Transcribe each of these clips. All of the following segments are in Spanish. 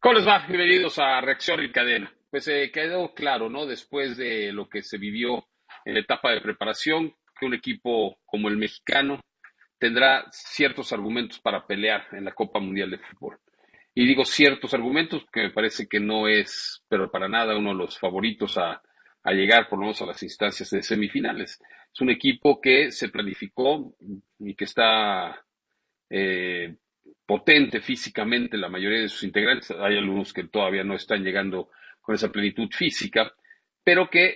¿Cómo les va? Bienvenidos a Reacción en Cadena. Pues quedó claro, ¿no? Después de lo que se vivió en la etapa de preparación, que un equipo como el mexicano tendrá ciertos argumentos para pelear en la Copa Mundial de Fútbol. Y digo ciertos argumentos porque me parece que no es, pero para nada, uno de los favoritos a llegar por lo menos a las instancias de semifinales. Es un equipo que se planificó y que está eh, potente físicamente la mayoría de sus integrantes. Hay algunos que todavía no están llegando con esa plenitud física, pero que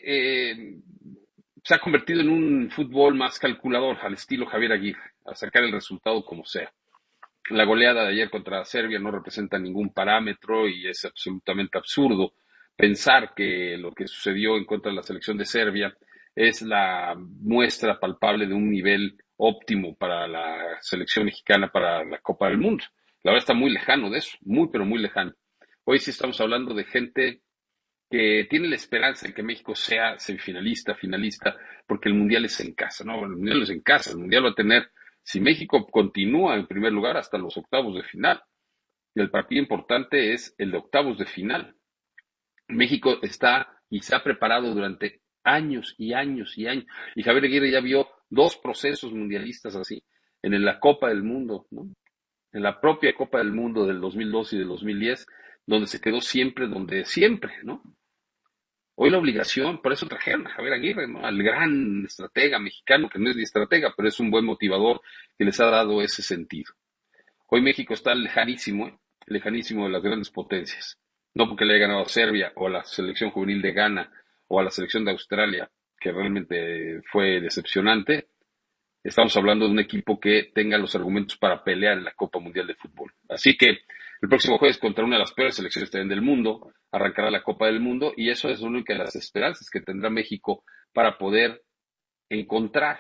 se ha convertido en un fútbol más calculador al estilo Javier Aguirre, a sacar el resultado como sea. La goleada de ayer contra Serbia no representa ningún parámetro y es absolutamente absurdo pensar que lo que sucedió en contra de la selección de Serbia es la muestra palpable de un nivel óptimo para la selección mexicana para la Copa del Mundo. La verdad está muy lejano de eso, muy pero muy lejano. Hoy sí estamos hablando de gente que tiene la esperanza de que México sea semifinalista, finalista, porque el Mundial es en casa, ¿no? El Mundial es en casa, el Mundial va a tener, si México continúa en primer lugar hasta los octavos de final, y el partido importante es el de octavos de final. México está y se ha preparado durante años y años y años, y Javier Aguirre ya vio dos procesos mundialistas así, en la Copa del Mundo, ¿no? En la propia Copa del Mundo del 2002 y del 2010, donde se quedó siempre, donde siempre, ¿no? Hoy la obligación, por eso trajeron a Javier Aguirre, ¿no? Al gran estratega mexicano, que no es ni estratega, pero es un buen motivador que les ha dado ese sentido. Hoy México está lejanísimo de las grandes potencias. No porque le haya ganado a Serbia o a la selección juvenil de Ghana o a la selección de Australia, que realmente fue decepcionante. Estamos hablando de un equipo que tenga los argumentos para pelear en la Copa Mundial de Fútbol. Así que el próximo jueves, contra una de las peores selecciones también del mundo, arrancará la Copa del Mundo y eso es una de las esperanzas que tendrá México para poder encontrar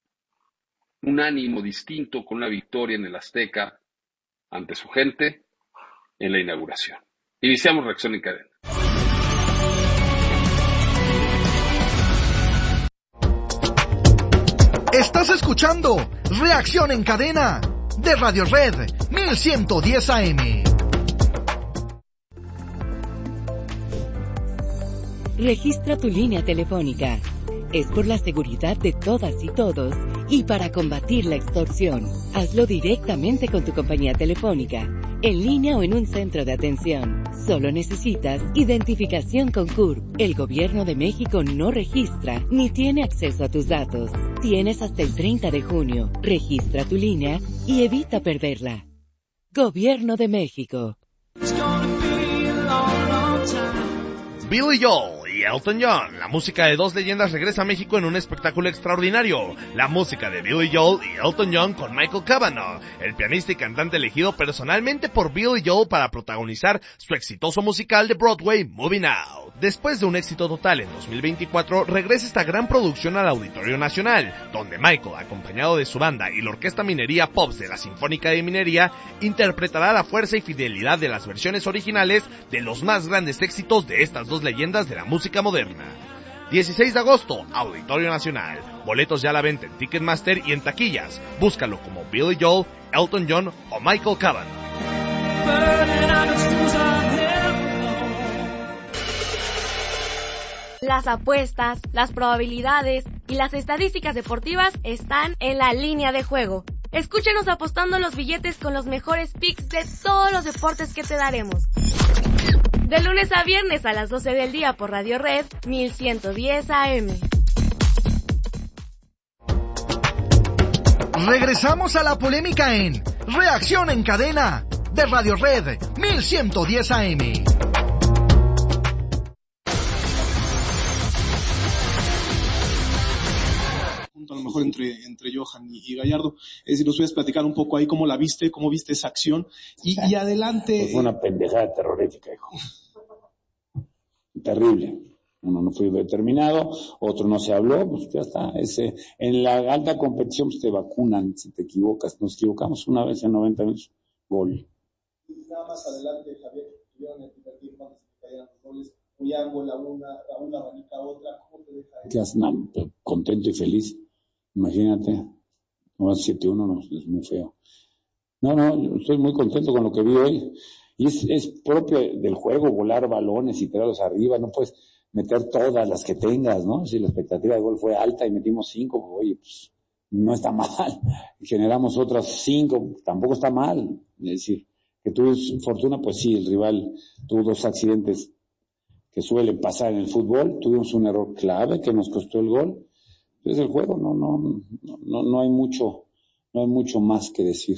un ánimo distinto con una victoria en el Azteca ante su gente en la inauguración. Iniciamos Reacción en Cadena. Estás escuchando Reacción en Cadena de Radio Red 1110 AM. Registra tu línea telefónica. Es por la seguridad de todas y todos y para combatir la extorsión. Hazlo directamente con tu compañía telefónica, en línea o en un centro de atención. Solo necesitas identificación con CURP. El Gobierno de México no registra ni tiene acceso a tus datos. Tienes hasta el 30 de junio. Registra tu línea y evita perderla. Gobierno de México. Billy Joel y Elton John, la música de dos leyendas regresa a México en un espectáculo extraordinario. La música de Billy Joel y Elton John con Michael Cavanaugh, el pianista y cantante elegido personalmente por Billy Joel para protagonizar su exitoso musical de Broadway, Moving Out. Después de un éxito total en 2024, regresa esta gran producción al Auditorio Nacional, donde Michael, acompañado de su banda y la Orquesta Minería Pops de la Sinfónica de Minería, interpretará la fuerza y fidelidad de las versiones originales de los más grandes éxitos de estas dos leyendas de la música moderna. 16 de agosto, Auditorio Nacional. Boletos ya a la venta en Ticketmaster y en taquillas. Búscalo como Billy Joel, Elton John o Michael Cavanaugh. Las apuestas, las probabilidades y las estadísticas deportivas están en la línea de juego. Escúchenos apostando los billetes con los mejores picks de todos los deportes que te daremos. De lunes a viernes a las 12 del día por Radio Red 1110 AM. Regresamos a la polémica en Reacción en Cadena de Radio Red 1110 AM. A lo mejor entre Johan y Gallardo, es decir, nos puedes platicar un poco ahí cómo la viste, cómo viste esa acción y adelante. Pues fue una pendejada terrorífica, hijo. Terrible. Uno no fue determinado, otro no se habló, pues ya está. En la alta competición pues te vacunan si te equivocas. Nos equivocamos una vez en 90 minutos, gol. Nada más adelante, Javier, tuvieron el primer tiempo antes de que cayeran los goles. Huyango la una, Raúl Abanica otra. ¿Cómo te deja eso? No, contento y feliz. Imagínate, no 7-1 no, es muy feo. No, yo estoy muy contento con lo que vi hoy. Y es propio del juego volar balones y tirarlos arriba, no puedes meter todas las que tengas, ¿no? Si la expectativa de gol fue alta y metimos 5, pues, oye, pues no está mal. Generamos otras 5, tampoco está mal. Es decir, que tuve fortuna, pues sí, el rival tuvo 2 accidentes que suelen pasar en el fútbol, tuvimos un error clave que nos costó el gol. Entonces el juego no hay mucho más que decir.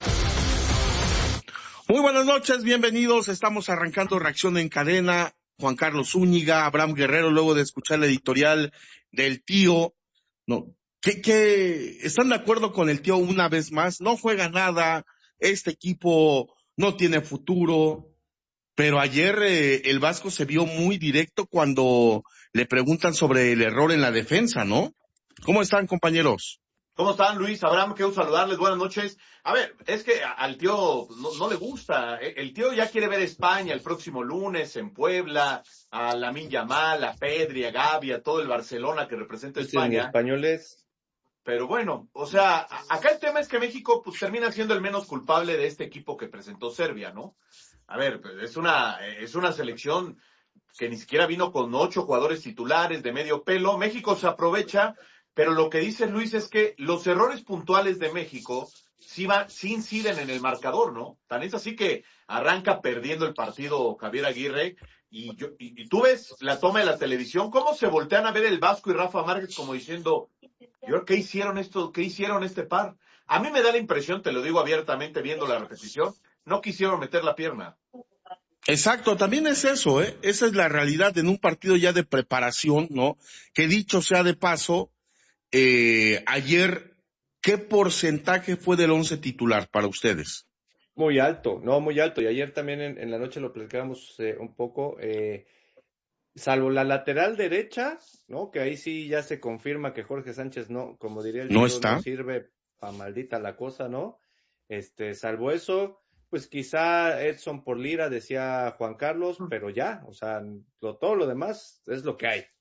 Muy buenas noches, bienvenidos. Estamos arrancando Reacción en Cadena. Juan Carlos Zúñiga, Abraham Guerrero, luego de escuchar la editorial del tío. No, ¿qué están de acuerdo con el tío una vez más? No juega nada, este equipo no tiene futuro. Pero ayer el Vasco se vio muy directo cuando le preguntan sobre el error en la defensa, ¿no? ¿Cómo están, compañeros? ¿Cómo están, Luis? Abraham, quiero saludarles, buenas noches. A ver, es que al tío no le gusta. El tío ya quiere ver España el próximo lunes en Puebla, a Lamine Yamal, a Pedri, a Gavi, a todo el Barcelona que representa España. Sí, españoles. Pero bueno, o sea, acá el tema es que México pues termina siendo el menos culpable de este equipo que presentó Serbia, ¿no? A ver, pues es una selección que ni siquiera vino con 8 jugadores titulares de medio pelo. México se aprovecha. Pero lo que dice Luis es que los errores puntuales de México sí inciden en el marcador, ¿no? Tan es así que arranca perdiendo el partido Javier Aguirre y tú ves la toma de la televisión, cómo se voltean a ver el Vasco y Rafa Márquez como diciendo, ¿qué hicieron este par? A mí me da la impresión, te lo digo abiertamente viendo la repetición, no quisieron meter la pierna. Exacto, también es eso, esa es la realidad en un partido ya de preparación, ¿no? Que dicho sea de paso, ayer, ¿qué porcentaje fue del 11 titular para ustedes? Muy alto, muy alto. Y ayer también en la noche lo platicábamos un poco, salvo la lateral derecha, ¿no? Que ahí sí ya se confirma que Jorge Sánchez no, como diría el no está, no sirve pa' maldita la cosa, ¿no? Salvo eso, pues quizá Edson por Lira, decía Juan Carlos, pero ya, o sea, todo lo demás es lo que hay.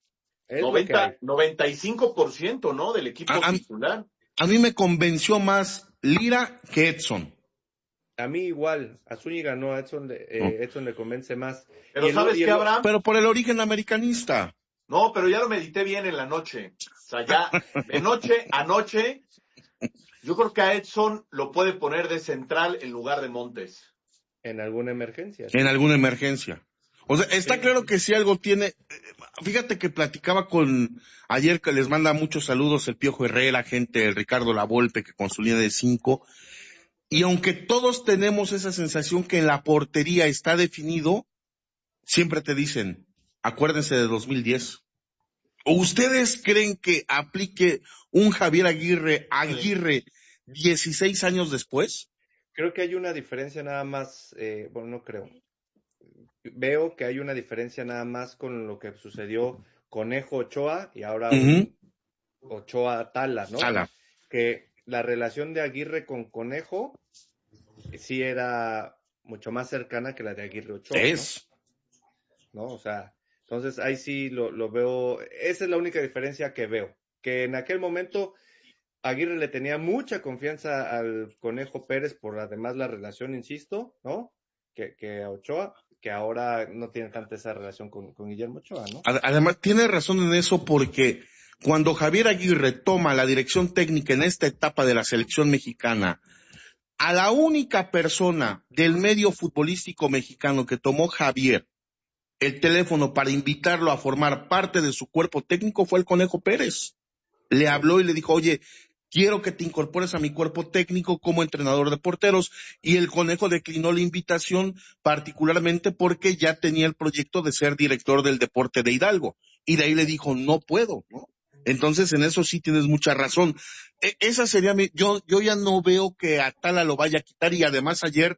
95%, ¿no? Del equipo titular. A mí me convenció más Lira que Edson. A mí igual, a Zúñiga no, a Edson le convence más. Pero ¿sabes qué, Abraham? Pero por el origen americanista. No, pero ya lo medité bien en la noche. O sea, ya, anoche, yo creo que a Edson lo puede poner de central en lugar de Montes. En alguna emergencia. En alguna emergencia. O sea, está claro que si algo tiene, fíjate que platicaba ayer que les manda muchos saludos el Piojo Herrera, gente, el Ricardo Lavolpe, que con su línea de 5, y aunque todos tenemos esa sensación que en la portería está definido, siempre te dicen, acuérdense de 2010. ¿O ustedes creen que aplique un Javier Aguirre 16 años después? Creo que hay una diferencia nada más, no creo. Veo que hay una diferencia nada más con lo que sucedió Conejo Ochoa y ahora Ochoa Tala, ¿no? Tala. Que la relación de Aguirre con Conejo sí era mucho más cercana que la de Aguirre Ochoa. ¿no? O sea, entonces ahí sí lo veo, esa es la única diferencia que veo, que en aquel momento Aguirre le tenía mucha confianza al Conejo Pérez por además la relación, insisto, ¿no? Que a Ochoa, que ahora no tiene tanta esa relación con Guillermo Ochoa, ¿no? Además, tiene razón en eso porque cuando Javier Aguirre toma la dirección técnica en esta etapa de la selección mexicana, a la única persona del medio futbolístico mexicano que tomó Javier el teléfono para invitarlo a formar parte de su cuerpo técnico fue el Conejo Pérez. Le habló y le dijo, oye, quiero que te incorpores a mi cuerpo técnico como entrenador de porteros. Y el Conejo declinó la invitación particularmente porque ya tenía el proyecto de ser director del deporte de Hidalgo. Y de ahí le dijo, no puedo, ¿no? Entonces, en eso sí tienes mucha razón. Esa sería yo ya no veo que Atala lo vaya a quitar, y además ayer,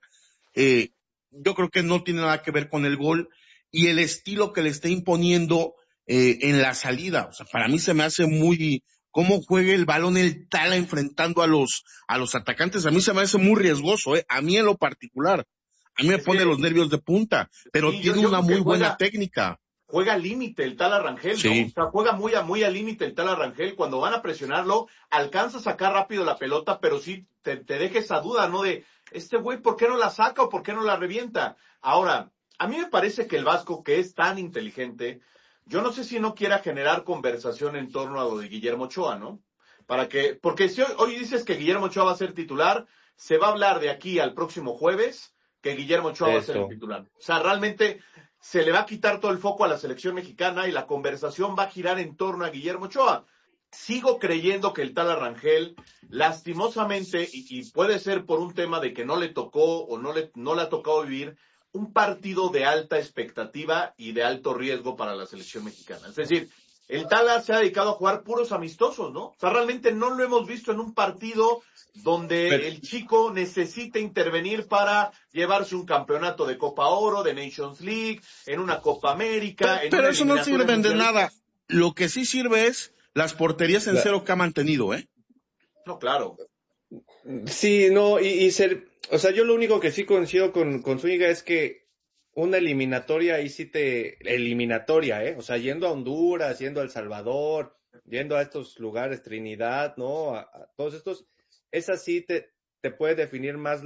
yo creo que no tiene nada que ver con el gol y el estilo que le está imponiendo, en la salida. O sea, para mí se me hace muy, cómo juega el balón el Tala enfrentando a los atacantes, a mí se me hace muy riesgoso, a mí en lo particular. A mí me pone los nervios de punta, pero sí, tiene una muy buena técnica. juega al límite el Tala Rangel, ¿no? O sea, juega muy al límite el Tala Rangel. Cuando van a presionarlo, alcanza a sacar rápido la pelota, pero sí te deja esa duda, ¿no? De, este güey, ¿por qué no la saca o por qué no la revienta? Ahora, a mí me parece que el Vasco, que es tan inteligente, yo no sé si no quiera generar conversación en torno a lo de Guillermo Ochoa, ¿no? Porque si hoy dices que Guillermo Ochoa va a ser titular, se va a hablar de aquí al próximo jueves que Guillermo Ochoa va a ser el titular. O sea, realmente se le va a quitar todo el foco a la selección mexicana y la conversación va a girar en torno a Guillermo Ochoa. Sigo creyendo que el Tala Rangel, lastimosamente, y puede ser por un tema de que no le tocó o no le ha tocado vivir un partido de alta expectativa y de alto riesgo para la selección mexicana. Es decir, el Tala se ha dedicado a jugar puros amistosos, ¿no? O sea, realmente no lo hemos visto en un partido donde el chico necesita intervenir para llevarse un campeonato de Copa Oro, de Nations League, en una Copa América. Pero eso no sirve de nada. Lo que sí sirve es las porterías en cero que ha mantenido, ¿eh? No, claro. Sí, no, o sea, yo lo único que sí coincido con Zúñiga es que una eliminatoria, eliminatoria, o sea, yendo a Honduras, yendo a El Salvador, yendo a estos lugares, Trinidad, ¿no? A todos estos, esa sí te puede definir más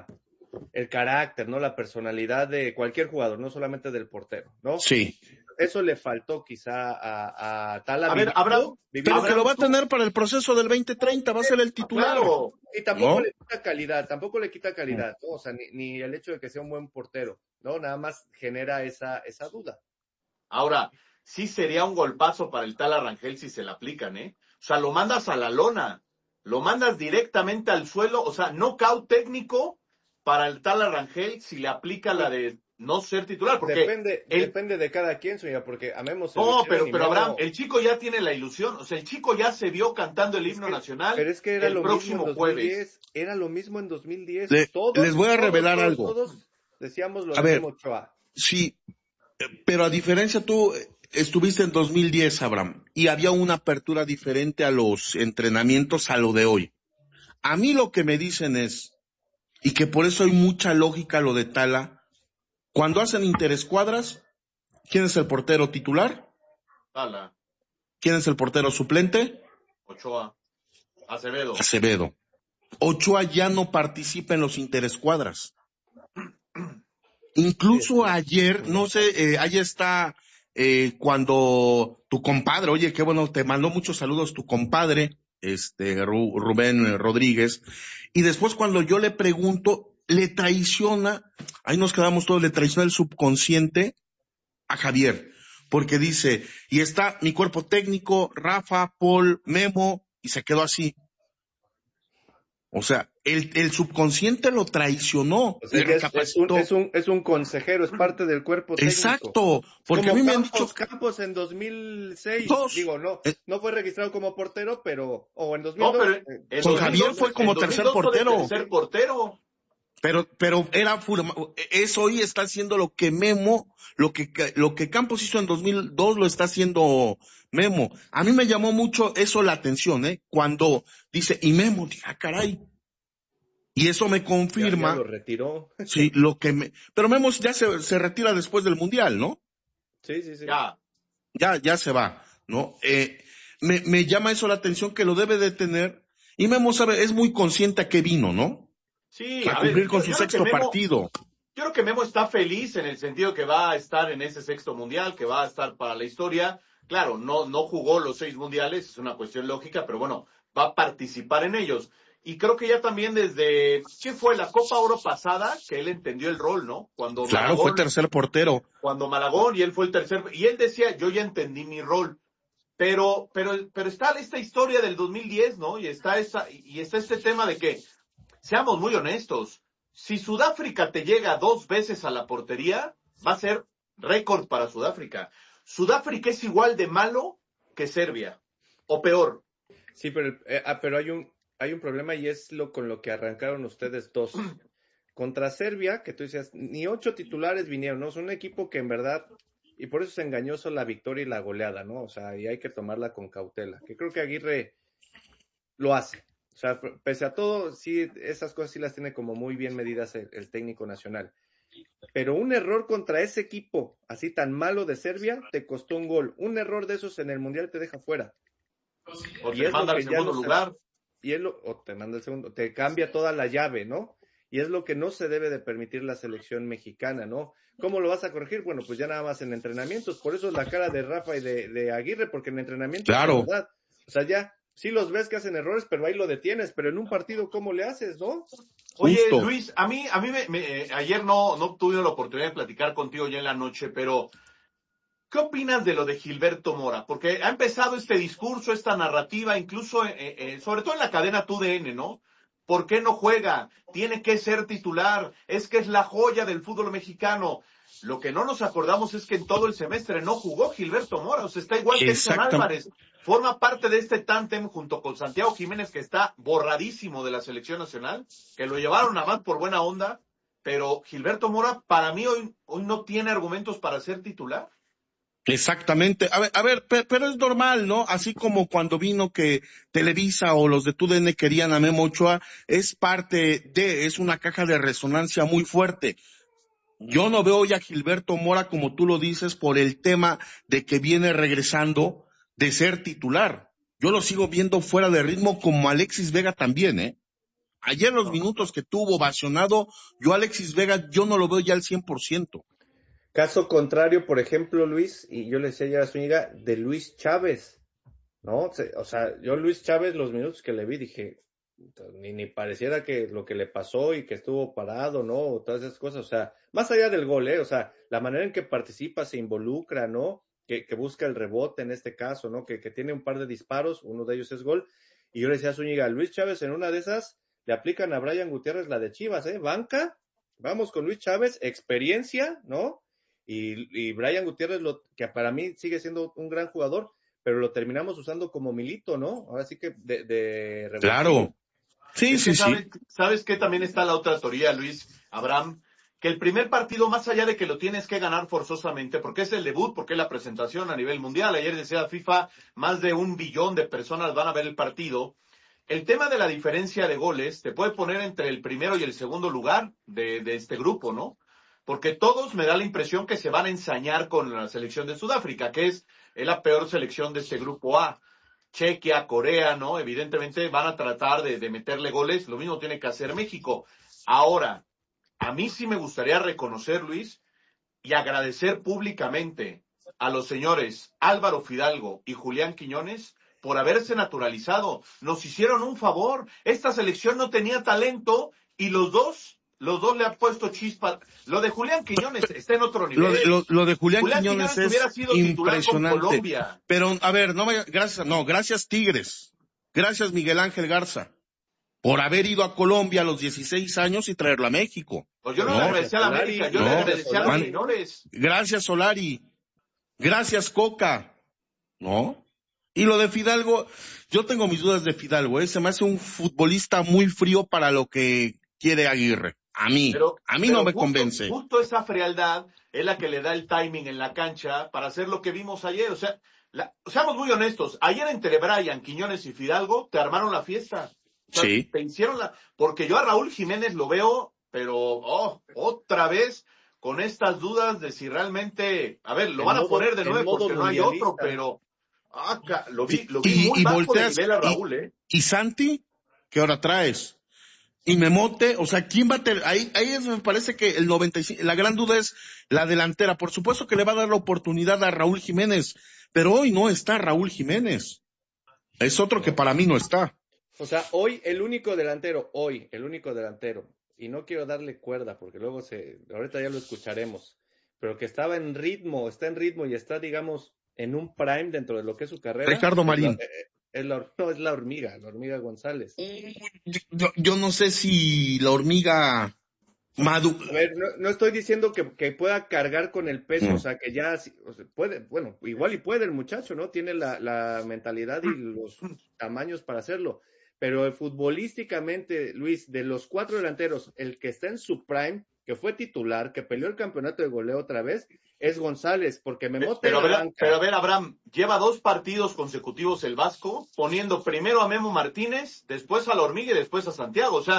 el carácter, ¿no? La personalidad de cualquier jugador, no solamente del portero, ¿no? Sí. Eso le faltó quizá a Tala. A ver, pero que lo va a tener para el proceso del 2030, va a ser el titular. Claro. Y tampoco le quita calidad, ¿no? O sea, ni el hecho de que sea un buen portero, ¿no? Nada más genera esa duda. Ahora, sí sería un golpazo para el Tala Rangel si se le aplican, ¿eh? O sea, lo mandas a la lona, lo mandas directamente al suelo, o sea, knockout técnico para el Tala Rangel si le aplica la de no ser titular, porque depende de cada quien, señora, porque a Memo pero Abraham, el chico ya tiene la ilusión, o sea, el chico ya se vio cantando el himno nacional. Pero es que era el lo próximo mismo en 2010, jueves. Era lo mismo en 2010. Les voy a revelar algo. Todos decíamos lo de Memo Ochoa. Sí, pero a diferencia tú estuviste en 2010, Abraham, y había una apertura diferente a los entrenamientos a lo de hoy. A mí lo que me dicen es, y que por eso hay mucha lógica lo de Tala, cuando hacen interescuadras, ¿quién es el portero titular? Tala. ¿Quién es el portero suplente? Ochoa. Acevedo. Ochoa ya no participa en los interescuadras. Incluso ayer, no sé, ahí está cuando tu compadre, oye, qué bueno, te mandó muchos saludos tu compadre, Rubén Rodríguez, y después cuando yo le pregunto, le traiciona, ahí nos quedamos todos, le traiciona el subconsciente a Javier, porque dice, y está mi cuerpo técnico, Rafa, Paul, Memo, y se quedó así. O sea, el subconsciente lo traicionó. O sea, es un consejero, es parte del cuerpo técnico. Exacto, porque a mí me han dicho Campos en 2006, no fue registrado como portero, o en 2002. No, pero con Javier fue como tercer portero. Pero eso hoy está haciendo lo que Memo, lo que Campos hizo en 2002 lo está haciendo Memo. A mí me llamó mucho eso la atención, cuando dice, y Memo, dije, caray. Y eso me confirma. Ya lo retiró. Sí, pero Memo ya se retira después del Mundial, ¿no? Sí. Ya se va, ¿no? Me llama eso la atención que lo debe de tener. Y Memo es muy consciente a qué vino, ¿no? Sí, a cumplir con su sexto partido. Yo creo que Memo está feliz en el sentido que va a estar en ese sexto mundial, que va a estar para la historia. Claro, no jugó los 6 mundiales, es una cuestión lógica, pero bueno, va a participar en ellos. Y creo que ya también desde, ¿qué fue? La Copa Oro pasada, que él entendió el rol, ¿no? Claro, fue tercer portero. Cuando Malagón y él fue el tercer, y él decía, yo ya entendí mi rol. Pero está esta historia del 2010, ¿no? Y está este tema de que, seamos muy honestos, si Sudáfrica te llega 2 veces a la portería, va a ser récord para Sudáfrica. Sudáfrica es igual de malo que Serbia, o peor. Sí, pero hay un problema y es con lo que arrancaron ustedes 2. Contra Serbia, que tú decías, ni 8 titulares vinieron, ¿no? Es un equipo que en verdad, y por eso es engañoso la victoria y la goleada, ¿no? O sea, y hay que tomarla con cautela. Que creo que Aguirre lo hace. O sea, pese a todo, sí, esas cosas sí las tiene como muy bien medidas el técnico nacional. pero un error contra ese equipo así tan malo de Serbia te costó un gol. Un error de esos en el Mundial te deja fuera. O te manda al segundo lugar. O te manda al segundo, te cambia toda la llave, ¿no? Y es lo que no se debe de permitir la selección mexicana, ¿no? ¿Cómo lo vas a corregir? Bueno, pues ya nada más en entrenamientos. Por eso es la cara de Rafa y de Aguirre, porque en entrenamientos, claro, verdad, o sea, ya sí los ves que hacen errores, pero ahí lo detienes. Pero en un partido, ¿cómo le haces, no? Oye, justo. Luis, a mí ayer no tuve la oportunidad de platicar contigo ya en la noche, pero ¿qué opinas de lo de Gilberto Mora? Porque ha empezado este discurso, esta narrativa, incluso, sobre todo en la cadena TUDN, ¿no? ¿Por qué no juega? Tiene que ser titular. Es que es la joya del fútbol mexicano. Lo que no nos acordamos es que en todo el semestre no jugó Gilberto Mora. O sea, está igual que Edson Álvarez. Forma parte de este tándem junto con Santiago Jiménez, que está borradísimo de la selección nacional, que lo llevaron a más por buena onda. Pero Gilberto Mora, para mí, hoy no tiene argumentos para ser titular. Exactamente. A ver, pero es normal, ¿no? Así como cuando vino que Televisa o los de TUDN querían a Memo Ochoa, es una caja de resonancia muy fuerte. Yo no veo ya a Gilberto Mora, como tú lo dices, por el tema de que viene regresando de ser titular. Yo lo sigo viendo fuera de ritmo, como Alexis Vega también, ¿eh? Ayer los minutos que tuvo ovacionado, yo Alexis Vega, yo no lo veo ya al 100%. Caso contrario, por ejemplo, Luis, y yo le decía ya a Zúñiga, de Luis Chávez, ¿no? O sea, yo Luis Chávez, los minutos que le vi, dije, ni pareciera que lo que le pasó y que estuvo parado, ¿no? O todas esas cosas, o sea, más allá del gol, o sea, la manera en que participa, se involucra, ¿no? Que busca el rebote en este caso, ¿no? Que tiene un par de disparos, uno de ellos es gol, y yo le decía a Zúñiga, Luis Chávez en una de esas le aplican a Brian Gutiérrez la de Chivas, banca, vamos con Luis Chávez, experiencia, ¿no? Y Brian Gutiérrez, que para mí sigue siendo un gran jugador, pero lo terminamos usando como Milito, ¿no? Ahora sí que de claro. Sí. ¿Sabes qué también está la otra teoría, Luis, Abraham? Que el primer partido, más allá de que lo tienes que ganar forzosamente, porque es el debut, porque es la presentación a nivel mundial, ayer decía FIFA, más de 1 billón de personas van a ver el partido. El tema de la diferencia de goles te puede poner entre el primero y el segundo lugar de este grupo, ¿no? Porque todos me da la impresión que se van a ensañar con la selección de Sudáfrica, que es la peor selección de este grupo A. Chequia, Corea, ¿no? Evidentemente van a tratar de meterle goles, lo mismo tiene que hacer México. Ahora, a mí sí me gustaría reconocer, Luis, y agradecer públicamente a los señores Álvaro Fidalgo y Julián Quiñones por haberse naturalizado. Nos hicieron un favor. Esta selección no tenía talento y los dos le han puesto chispa. Lo de Julián Quiñones está en otro nivel. Lo de Julián Quiñones es hubiera sido impresionante. Con Colombia. Pero, a ver, gracias Tigres. Gracias Miguel Ángel Garza. Por haber ido a Colombia a los 16 años y traerlo a México. Pues yo no le agradecí a la América, yo le agradecí a los señores. Gracias Solari. Gracias Coca. ¿No? Y lo de Fidalgo, yo tengo mis dudas de Fidalgo, se me hace un futbolista muy frío para lo que quiere Aguirre. A mí no me convence. Justo esa frialdad es la que le da el timing en la cancha para hacer lo que vimos ayer. O sea, seamos muy honestos. Ayer entre Brian, Quiñones y Fidalgo te armaron la fiesta. O sea, sí. Te hicieron porque yo a Raúl Jiménez lo veo, pero otra vez con estas dudas de si realmente, a ver, lo van a poner de nuevo porque no hay otro, pero lo vi muy bajo de nivel a Raúl, ¿Y Santi? ¿Qué hora traes? Y Memote, o sea, ¿quién va a tener? Ahí me parece que el 95, la gran duda es la delantera. Por supuesto que le va a dar la oportunidad a Raúl Jiménez, pero hoy no está Raúl Jiménez. Es otro que para mí no está. O sea, hoy el único delantero, y no quiero darle cuerda porque luego ahorita ya lo escucharemos, pero que está en ritmo y está, digamos, en un prime dentro de lo que es su carrera. Ricardo Marín. Es la hormiga González. Yo no sé si la hormiga A ver, no estoy diciendo que pueda cargar con el peso, o sea, que ya puede, bueno, igual y puede el muchacho, ¿no? Tiene la mentalidad y los tamaños para hacerlo. Pero futbolísticamente, Luis, de los 4 delanteros, el que está en su prime, que fue titular, que peleó el campeonato de goleo otra vez, es González, porque pero a ver, Abraham, lleva 2 partidos consecutivos el Vasco, poniendo primero a Memo Martínez, después a la Hormiga y después a Santiago. O sea,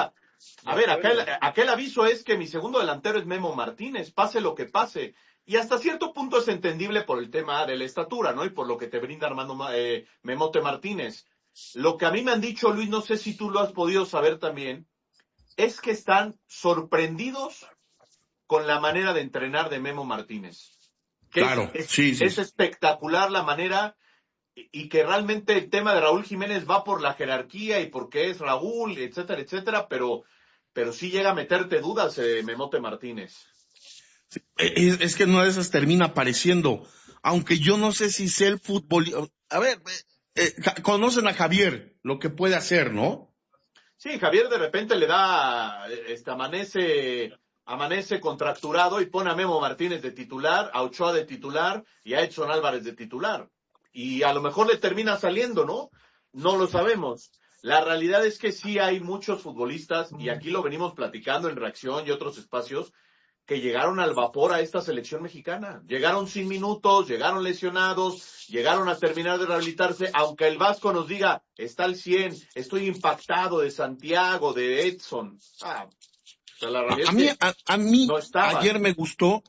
A ver, aquel aviso es que mi segundo delantero es Memo Martínez, pase lo que pase. Y hasta cierto punto es entendible por el tema de la estatura, ¿no? Y por lo que te brinda Memote Martínez. Lo que a mí me han dicho, Luis, no sé si tú lo has podido saber también, es que están sorprendidos con la manera de entrenar de Memo Martínez. Claro, sí. Es espectacular la manera, y que realmente el tema de Raúl Jiménez va por la jerarquía y porque es Raúl, etcétera, etcétera, pero sí llega a meterte dudas Memote Martínez. Es que una de esas termina apareciendo, aunque yo no sé si sea el fútbol. A ver, conocen a Javier, lo que puede hacer, ¿no? Sí, Javier de repente le da, amanece contracturado y pone a Memo Martínez de titular, a Ochoa de titular y a Edson Álvarez de titular. Y a lo mejor le termina saliendo, ¿no? No lo sabemos. La realidad es que sí hay muchos futbolistas, y aquí lo venimos platicando en Reacción y otros espacios, que llegaron al vapor a esta selección mexicana. Llegaron sin minutos, llegaron lesionados, llegaron a terminar de rehabilitarse, aunque el Vasco nos diga, está al 100, estoy impactado de Santiago, de Edson. O sea, la realidad a mí no estaba. Ayer me gustó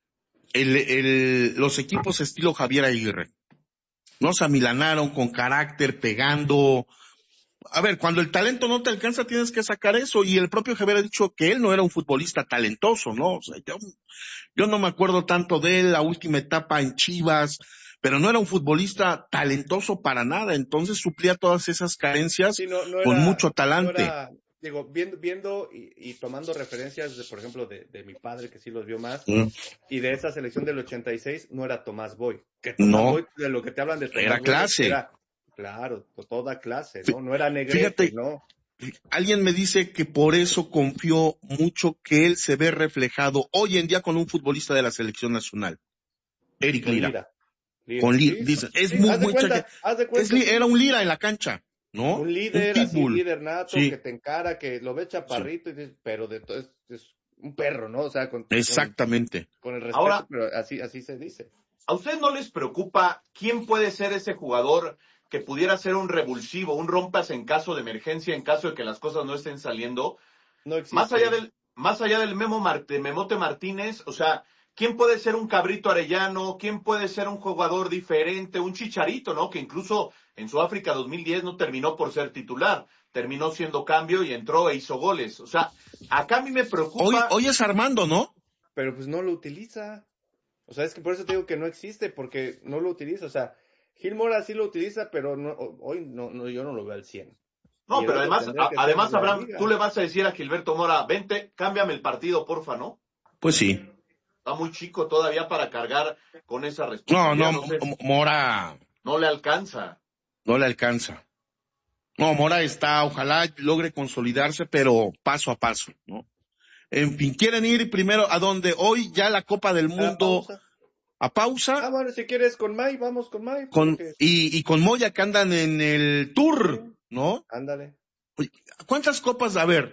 los equipos estilo Javier Aguirre. No se amilanaron con carácter, pegando. A ver, cuando el talento no te alcanza, tienes que sacar eso. Y el propio Javier ha dicho que él no era un futbolista talentoso, ¿no? O sea, yo no me acuerdo tanto de él, la última etapa en Chivas, pero no era un futbolista talentoso para nada. Entonces suplía todas esas carencias con mucho talante. Viendo y tomando referencias, por ejemplo, de mi padre, que sí los vio más, y de esa selección del 86, no era Tomás Boy. Que Tomás Boy, de lo que te hablan de Tomás era Boy, clase. Claro, toda clase, ¿no? No era Negrete, fíjate, ¿no? Alguien me dice que por eso confió mucho que él se ve reflejado hoy en día con un futbolista de la selección nacional. Eric Lira. Con Lira. Dice, es muy era un Lira en la cancha. ¿No? Un líder, así, líder nato, que te encara, que lo ve chaparrito, pero es un perro, ¿no? O sea, exactamente. Con el respeto, ahora, pero así se dice. ¿A ustedes no les preocupa quién puede ser ese jugador que pudiera ser un revulsivo, un rompas en caso de emergencia, en caso de que las cosas no estén saliendo? No existe. Más allá del Memote Martínez, o sea, ¿quién puede ser un Cabrito Arellano? ¿Quién puede ser un jugador diferente? Un Chicharito, ¿no? Que incluso en Sudáfrica 2010 no terminó por ser titular. Terminó siendo cambio y entró e hizo goles. O sea, acá a mí me preocupa... Hoy es Armando, ¿no? Pero pues no lo utiliza. O sea, es que por eso te digo que no existe, porque no lo utiliza. O sea, Gil Mora sí lo utiliza, pero hoy yo no lo veo al 100. No, pero además Abraham, tú le vas a decir a Gilberto Mora, vente, cámbiame el partido, porfa, ¿no? Pues sí. Está muy chico todavía para cargar con esa responsabilidad. Mora... No le alcanza. No le alcanza. No, Mora ojalá logre consolidarse, pero paso a paso, ¿no? En fin, ¿quieren ir primero a donde hoy ya la Copa del Mundo... ¿A pausa? Bueno, si quieres con May, vamos con May. Y con Moya, que andan en el tour, ¿no? Ándale. ¿Cuántas copas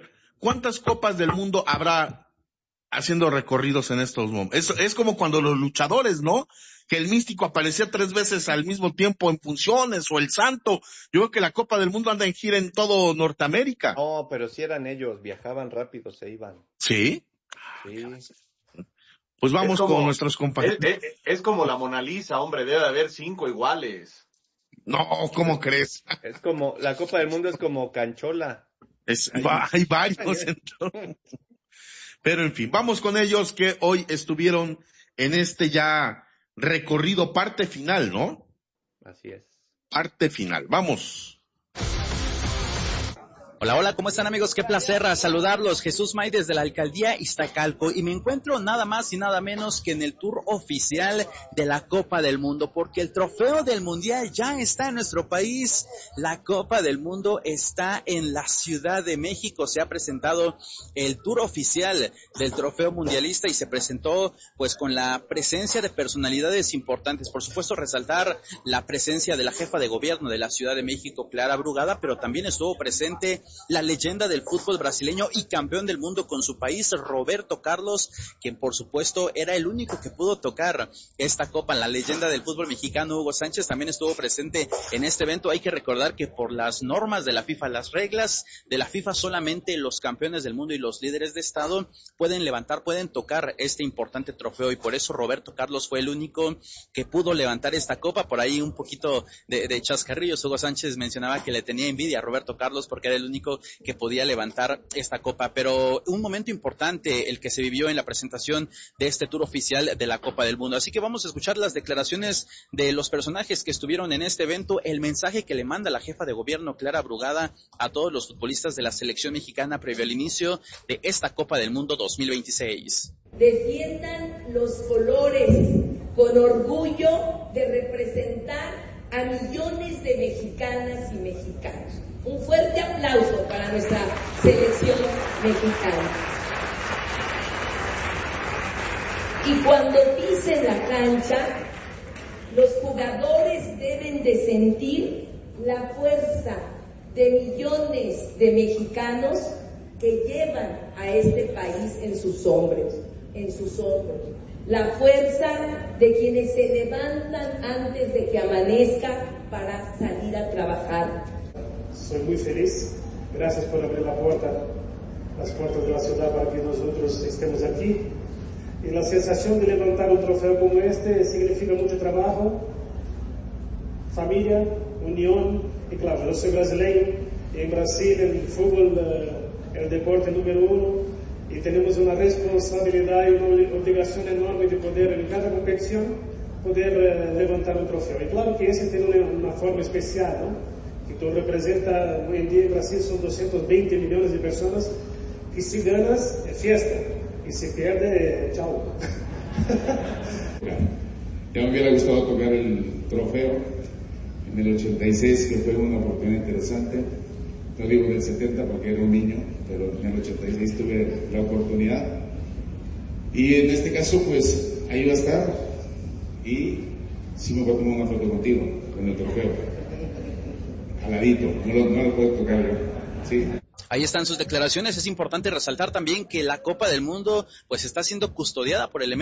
del mundo habrá haciendo recorridos en estos momentos? Es como cuando los luchadores, ¿no? Que el místico aparecía 3 veces al mismo tiempo en funciones, o el santo. Yo creo que la Copa del Mundo anda en gira en todo Norteamérica. No, pero si eran ellos, viajaban rápido, se iban. ¿Sí? Sí. Pues vamos con nuestros compañeros. Es como la Mona Lisa, hombre, debe de haber 5 iguales. No, ¿cómo crees? Es como, la Copa del Mundo es como Canchola. Hay varios. Pero en fin, vamos con ellos que hoy estuvieron en este ya recorrido parte final, ¿no? Así es. Parte final, vamos. Hola, ¿cómo están, amigos? Qué placer saludarlos. Jesús May desde la Alcaldía Iztacalco, y me encuentro nada más y nada menos que en el tour oficial de la Copa del Mundo, porque el trofeo del Mundial ya está en nuestro país. La Copa del Mundo está en la Ciudad de México. Se ha presentado el tour oficial del trofeo mundialista y se presentó pues con la presencia de personalidades importantes. Por supuesto, resaltar la presencia de la jefa de gobierno de la Ciudad de México, Clara Brugada, pero también estuvo presente la leyenda del fútbol brasileño y campeón del mundo con su país, Roberto Carlos, quien por supuesto era el único que pudo tocar esta copa. La leyenda del fútbol mexicano, Hugo Sánchez, también estuvo presente en este evento. Hay que recordar que por las normas de la FIFA, las reglas de la FIFA, solamente los campeones del mundo y los líderes de estado pueden tocar este importante trofeo, y por eso Roberto Carlos fue el único que pudo levantar esta copa. Por ahí un poquito de chascarrillos. Hugo Sánchez mencionaba que le tenía envidia a Roberto Carlos porque era el único que podía levantar esta copa. Pero un momento importante el que se vivió en la presentación de este tour oficial de la Copa del Mundo. Así que vamos a escuchar las declaraciones de los personajes que estuvieron en este evento, el mensaje que le manda la jefa de gobierno Clara Brugada a todos los futbolistas de la selección mexicana previo al inicio de esta Copa del Mundo 2026. Defiendan los colores con orgullo de representar a millones de mexicanas y mexicanos. Un fuerte aplauso para nuestra selección mexicana. Y cuando pisen la cancha, los jugadores deben de sentir la fuerza de millones de mexicanos que llevan a este país en sus hombros. La fuerza de quienes se levantan antes de que amanezca para salir a trabajar. Soy muy feliz. Gracias por abrir las puertas de la ciudad para que nosotros estemos aquí. Y la sensación de levantar un trofeo como este significa mucho trabajo, familia, unión. Y claro, yo soy brasileño. En Brasil el fútbol es el deporte número 1 y tenemos una responsabilidad y una obligación enorme de poder en cada competición levantar un trofeo. Y claro que ese tiene una forma especial, ¿no? Que tú representas, hoy en día en Brasil son 220 millones de personas que si ganas es fiesta y si pierde, chao. Ya me hubiera gustado tocar el trofeo en el 86, que fue una oportunidad interesante. No digo del 70 porque era un niño, pero en el 86 tuve la oportunidad. Y en este caso, pues, ahí va a estar. Y sí me voy a tomar una foto contigo, con el trofeo. Al ladito, no lo puedo tocar yo. ¿Sí? Ahí están sus declaraciones. Es importante resaltar también que la Copa del Mundo pues está siendo custodiada por elementos